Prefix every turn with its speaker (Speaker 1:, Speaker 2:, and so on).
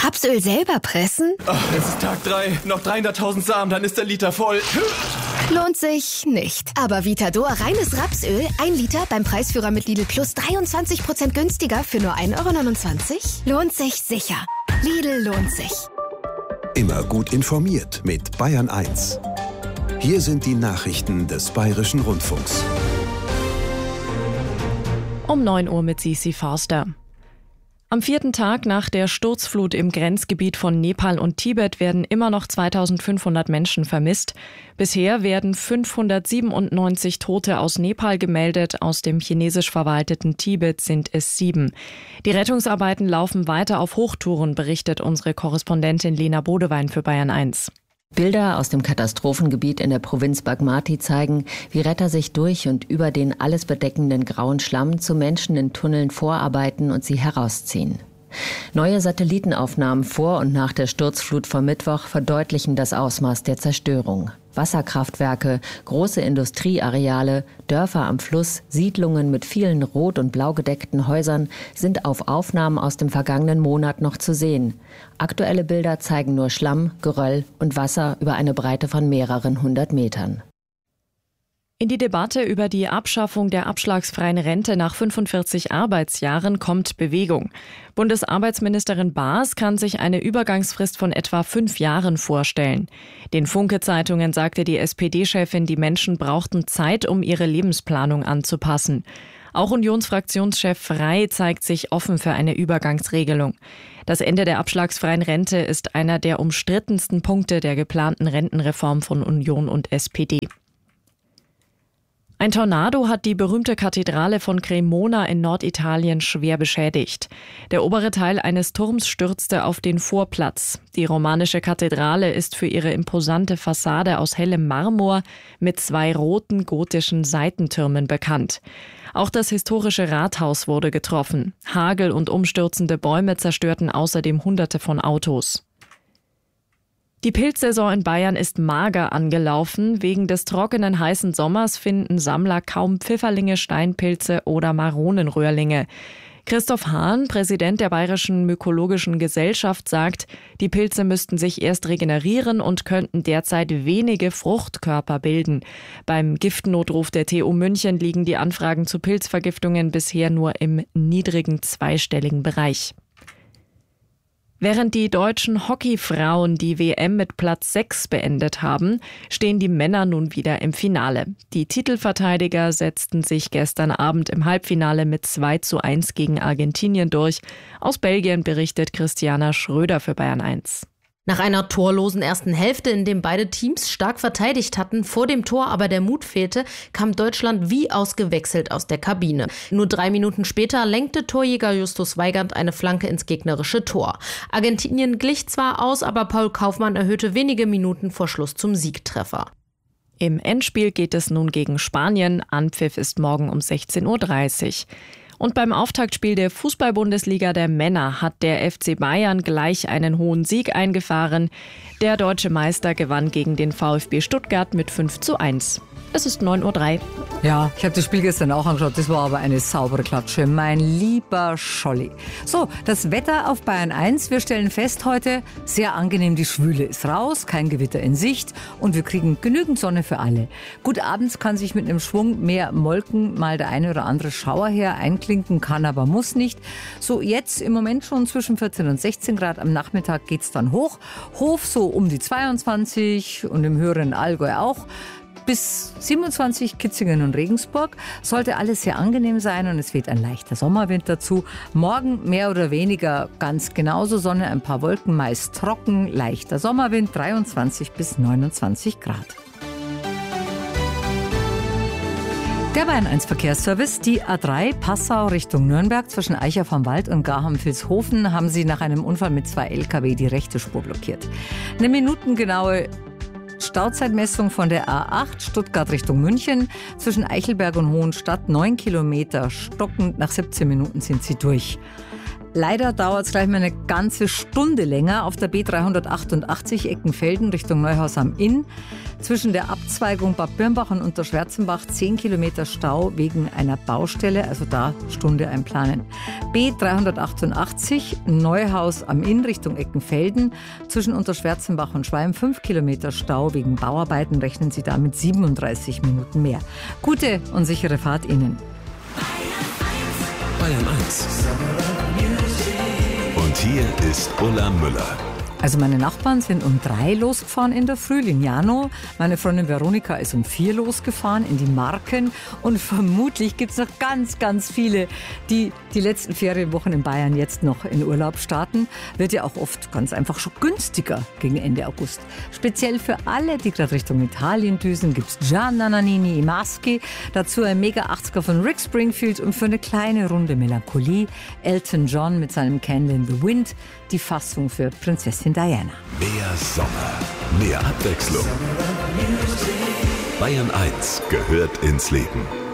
Speaker 1: Rapsöl selber pressen?
Speaker 2: Es ist Tag 3, noch 300.000 Samen, dann ist der Liter voll.
Speaker 1: Lohnt sich nicht. Aber Vitador reines Rapsöl, 1 Liter beim Preisführer mit Lidl Plus 23% günstiger für nur 1,29 €? Lohnt sich sicher. Lidl lohnt sich.
Speaker 3: Immer gut informiert mit Bayern 1. Hier sind die Nachrichten des Bayerischen Rundfunks.
Speaker 4: Um 9 Uhr mit Sisi Forster. Am 4. Tag nach der Sturzflut im Grenzgebiet von Nepal und Tibet werden immer noch 2500 Menschen vermisst. Bisher werden 597 Tote aus Nepal gemeldet, aus dem chinesisch verwalteten Tibet sind es 7. Die Rettungsarbeiten laufen weiter auf Hochtouren, berichtet unsere Korrespondentin Lena Bodewein für Bayern 1.
Speaker 5: Bilder aus dem Katastrophengebiet in der Provinz Bagmati zeigen, wie Retter sich durch und über den alles bedeckenden grauen Schlamm zu Menschen in Tunneln vorarbeiten und sie herausziehen. Neue Satellitenaufnahmen vor und nach der Sturzflut vom Mittwoch verdeutlichen das Ausmaß der Zerstörung. Wasserkraftwerke, große Industrieareale, Dörfer am Fluss, Siedlungen mit vielen rot- und blau gedeckten Häusern sind auf Aufnahmen aus dem vergangenen Monat noch zu sehen. Aktuelle Bilder zeigen nur Schlamm, Geröll und Wasser über eine Breite von mehreren 100 Metern.
Speaker 4: In die Debatte über die Abschaffung der abschlagsfreien Rente nach 45 Arbeitsjahren kommt Bewegung. Bundesarbeitsministerin Baas kann sich eine Übergangsfrist von etwa 5 Jahren vorstellen. Den Funke-Zeitungen sagte die SPD-Chefin, die Menschen brauchten Zeit, um ihre Lebensplanung anzupassen. Auch Unionsfraktionschef Frey zeigt sich offen für eine Übergangsregelung. Das Ende der abschlagsfreien Rente ist einer der umstrittensten Punkte der geplanten Rentenreform von Union und SPD. Ein Tornado hat die berühmte Kathedrale von Cremona in Norditalien schwer beschädigt. Der obere Teil eines Turms stürzte auf den Vorplatz. Die romanische Kathedrale ist für ihre imposante Fassade aus hellem Marmor mit 2 roten gotischen Seitentürmen bekannt. Auch das historische Rathaus wurde getroffen. Hagel und umstürzende Bäume zerstörten außerdem Hunderte von Autos. Die Pilzsaison in Bayern ist mager angelaufen. Wegen des trockenen, heißen Sommers finden Sammler kaum Pfifferlinge, Steinpilze oder Maronenröhrlinge. Christoph Hahn, Präsident der Bayerischen Mykologischen Gesellschaft, sagt, die Pilze müssten sich erst regenerieren und könnten derzeit wenige Fruchtkörper bilden. Beim Giftnotruf der TU München liegen die Anfragen zu Pilzvergiftungen bisher nur im niedrigen zweistelligen Bereich. Während die deutschen Hockeyfrauen die WM mit Platz 6 beendet haben, stehen die Männer nun wieder im Finale. Die Titelverteidiger setzten sich gestern Abend im Halbfinale mit 2:1 gegen Argentinien durch. Aus Belgien berichtet Christiana Schröder für Bayern 1.
Speaker 6: Nach einer torlosen ersten Hälfte, in dem beide Teams stark verteidigt hatten, vor dem Tor aber der Mut fehlte, kam Deutschland wie ausgewechselt aus der Kabine. Nur 3 Minuten später lenkte Torjäger Justus Weigand eine Flanke ins gegnerische Tor. Argentinien glich zwar aus, aber Paul Kaufmann erhöhte wenige Minuten vor Schluss zum Siegtreffer.
Speaker 4: Im Endspiel geht es nun gegen Spanien. Anpfiff ist morgen um 16:30 Uhr. Und beim Auftaktspiel der Fußball-Bundesliga der Männer hat der FC Bayern gleich einen hohen Sieg eingefahren. Der deutsche Meister gewann gegen den VfB Stuttgart mit 5:1. Es ist 9:03 Uhr.
Speaker 7: Ja, ich habe das Spiel gestern auch angeschaut. Das war aber eine saubere Klatsche. Mein lieber Scholli. So, das Wetter auf Bayern 1. Wir stellen fest heute, sehr angenehm, die Schwüle ist raus, kein Gewitter in Sicht und wir kriegen genügend Sonne für alle. Gut, abends kann sich mit einem Schwung mehr Molken mal der eine oder andere Schauer her einklinken, kann aber muss nicht. So, jetzt im Moment schon zwischen 14 und 16 Grad. Am Nachmittag geht's dann hoch. Hof so um die 22 und im höheren Allgäu auch. Bis 27 Kitzingen und Regensburg sollte alles sehr angenehm sein und es weht ein leichter Sommerwind dazu. Morgen mehr oder weniger ganz genauso Sonne, ein paar Wolken, meist trocken, leichter Sommerwind, 23 bis 29 Grad. Der Bayern 1 Verkehrsservice, die A3 Passau Richtung Nürnberg zwischen Eicher vom Wald und Garham-Vilshofen haben sie nach einem Unfall mit 2 LKW die rechte Spur blockiert. Eine minutengenaue Stauzeitmessung von der A8 Stuttgart Richtung München zwischen Eichelberg und Hohenstadt 9 Kilometer stockend. Nach 17 Minuten sind sie durch. Leider dauert es gleich mal eine ganze Stunde länger auf der B388 Eckenfelden Richtung Neuhaus am Inn. Zwischen der Abzweigung Bad Birnbach und Unterschwärzenbach 10 Kilometer Stau wegen einer Baustelle, also da Stunde einplanen. B388 Neuhaus am Inn Richtung Eckenfelden. Zwischen Unterschwärzenbach und Schwalm 5 Kilometer Stau wegen Bauarbeiten, rechnen Sie da mit 37 Minuten mehr. Gute und sichere Fahrt Ihnen.
Speaker 3: Bayern 1. Und hier ist Ulla Müller.
Speaker 7: Also meine Nachbarn sind um 3 losgefahren in der Früh, Lignano. Meine Freundin Veronika ist um 4 losgefahren in die Marken. Und vermutlich gibt es noch ganz, ganz viele, die die letzten Ferienwochen in Bayern jetzt noch in Urlaub starten. Wird ja auch oft ganz einfach schon günstiger gegen Ende August. Speziell für alle, die gerade Richtung Italien düsen, gibt es Gianna Nannini i Maschi. Dazu ein Mega 80er von Rick Springfield und für eine kleine Runde Melancholie Elton John mit seinem Candle in the Wind. Die Fassung für Prinzessin Diana.
Speaker 3: Mehr Sommer, mehr Abwechslung. Bayern 1 gehört ins Leben.